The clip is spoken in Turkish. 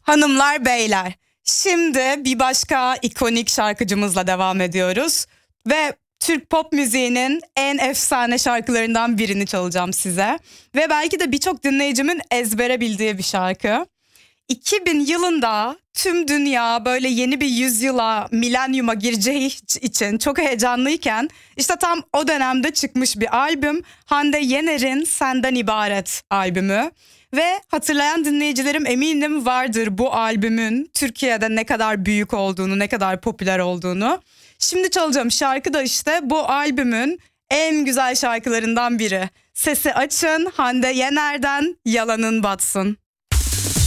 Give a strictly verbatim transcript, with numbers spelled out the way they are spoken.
Hanımlar, beyler, şimdi bir başka ikonik şarkıcımızla devam ediyoruz ve Türk pop müziğinin en efsane şarkılarından birini çalacağım size ve belki de birçok dinleyicimin ezbere bildiği bir şarkı. iki bin yılında tüm dünya böyle yeni bir yüzyıla, milenyuma gireceği için çok heyecanlıyken işte tam o dönemde çıkmış bir albüm, Hande Yener'in Senden İbaret albümü. Ve hatırlayan dinleyicilerim eminim vardır bu albümün Türkiye'de ne kadar büyük olduğunu, ne kadar popüler olduğunu. Şimdi çalacağım şarkı da işte bu albümün en güzel şarkılarından biri. Sesi açın, Hande Yener'den Yalanın Batsın.